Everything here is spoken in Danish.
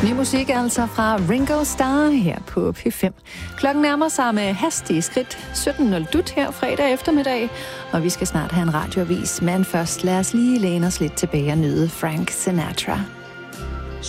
Ny musik altså fra Ringo Starr her på P5. Klokken nærmer sig med hastige skridt 17.00 dut her fredag eftermiddag, og vi skal snart have en radioavis. Men først lad os lige læne os lidt tilbage og nyde Frank Sinatra.